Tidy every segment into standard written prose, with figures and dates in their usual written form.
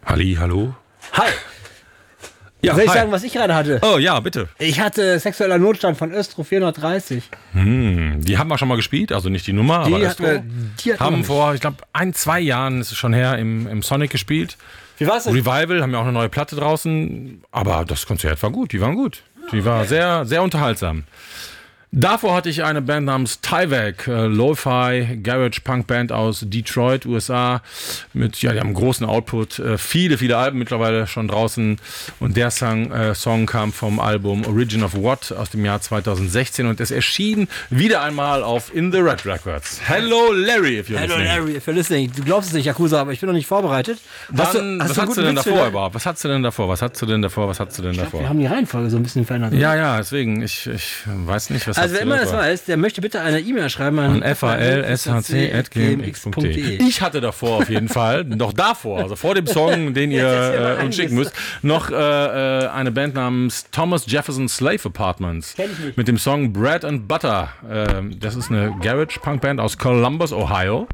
Halli, hallo. Hi. Ja, Soll ich hi. sagen, was ich gerade hatte? Oh ja, bitte. Ich hatte Sexueller Notstand von Östro 430. Die haben wir schon mal gespielt, also nicht die Nummer, aber Die hatten haben wir vor, ich glaube, 2 Jahren ist es schon her, im Sonic gespielt. Wie war's denn? Revival, haben ja auch eine neue Platte draußen, aber das Konzert war gut, die waren gut. Die war sehr, sehr unterhaltsam. Davor hatte ich eine Band namens Tyvek, Lo-Fi Garage Punk Band aus Detroit, USA, die haben einen großen Output, viele Alben mittlerweile schon draußen, und der Song kam vom Album Origin of What aus dem Jahr 2016 und es erschien wieder einmal auf In the Red Records. Hello Larry, if you're Hello listening. Larry, if you're listening. Du glaubst es nicht, Yakuza, aber ich bin noch nicht vorbereitet. Was hast du denn davor überhaupt? Was hast du denn davor? Wir haben die Reihenfolge so ein bisschen verändert. Ja, deswegen, ich weiß nicht, was Also wer immer das weiß, der möchte bitte eine E-Mail schreiben an falshc@gmx.de. Ich hatte davor auf jeden Fall, noch davor, also vor dem Song, den ihr uns schicken müsst, noch eine Band namens Thomas Jefferson Slave Apartments Kenn ich nicht. mit dem Song Bread and Butter. Das ist eine Garage-Punk-Band aus Columbus, Ohio.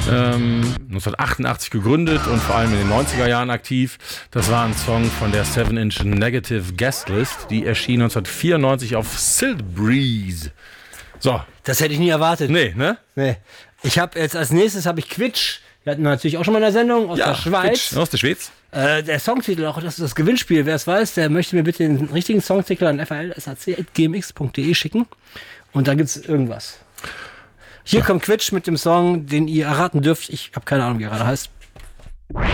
1988 gegründet und vor allem in den 90er Jahren aktiv. Das war ein Song von der 7-Inch Negative Guest List. Die erschien 1994 auf Silt Breeze. So. Das hätte ich nie erwartet. Nee, ne? Nee. Ich habe jetzt als nächstes Quitsch. Wir hatten natürlich auch schon mal in der Sendung aus der Schweiz. Quitsch, aus der Schweiz. Der Songtitel, auch das ist das Gewinnspiel. Wer es weiß, der möchte mir bitte den richtigen Songtitel an falsac@gmx.de schicken. Und da gibt's irgendwas. Hier kommt Quitsch mit dem Song, den ihr erraten dürft. Ich habe keine Ahnung, wie er gerade heißt.